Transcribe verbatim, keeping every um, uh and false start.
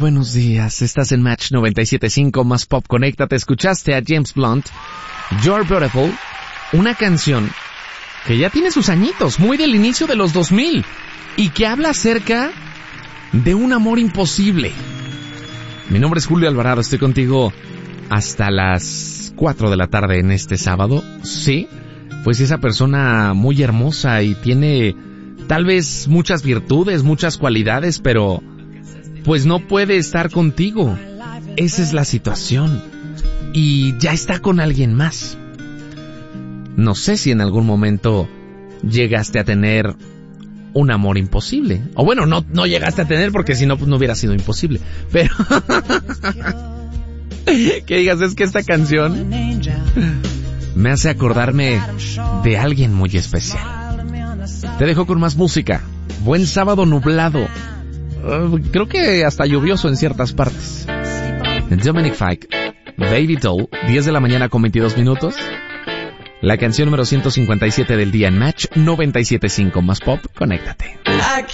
buenos días. Estás en Match noventa y siete punto cinco más Pop. Conéctate. Escuchaste a James Blunt, You're Beautiful, una canción que ya tiene sus añitos, muy del inicio de los dos mil, y que habla acerca de un amor imposible. Mi nombre es Julio Alvarado, estoy contigo hasta las cuatro de la tarde en este sábado. Sí, pues esa persona muy hermosa y tiene tal vez muchas virtudes, muchas cualidades, pero pues no puede estar contigo. Esa es la situación. Y ya está con alguien más. No sé si en algún momento llegaste a tener un amor imposible. O bueno, no, no llegaste a tener porque si no, pues no hubiera sido imposible. Pero que digas, es que esta canción me hace acordarme de alguien muy especial. Te dejo con más música. Buen sábado nublado. Uh, creo que hasta lluvioso en ciertas partes. Dominic Fike, Baby Doll, diez de la mañana con veintidós minutos. La canción número ciento cincuenta y siete del día en Match noventa y siete punto cinco más Pop. Conéctate.